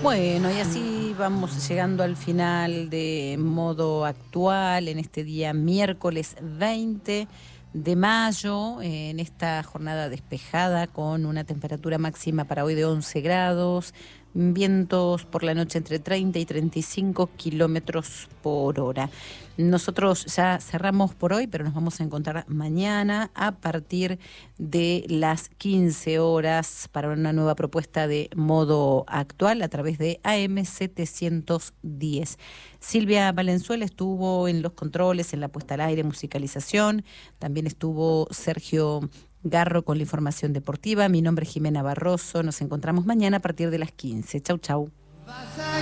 Bueno, y así vamos llegando al final de Modo Actual en este día miércoles 20 de mayo, en esta jornada despejada con una temperatura máxima para hoy de 11 grados, vientos por la noche entre 30 y 35 kilómetros por hora. Nosotros ya cerramos por hoy, pero nos vamos a encontrar mañana a partir de las 15 horas para una nueva propuesta de Modo Actual a través de AM 710. Silvia Valenzuela estuvo en los controles, en la puesta al aire, musicalización. También estuvo Sergio Garro con la información deportiva. Mi nombre es Jimena Barroso. Nos encontramos mañana a partir de las 15. Chau, chau.